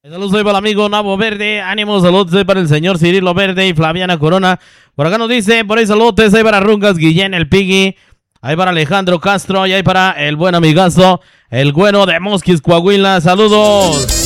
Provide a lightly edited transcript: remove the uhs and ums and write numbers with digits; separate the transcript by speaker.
Speaker 1: Saludos para el amigo Nabo Verde, ánimo, saludos para el señor Cirilo Verde y Flaviana Corona. Por acá nos dice, por ahí saludos, ahí para Rungas, Guillén, el Piggy, ahí para Alejandro Castro y ahí para el buen amigazo, el güero de Mosquis, Coahuila, saludos.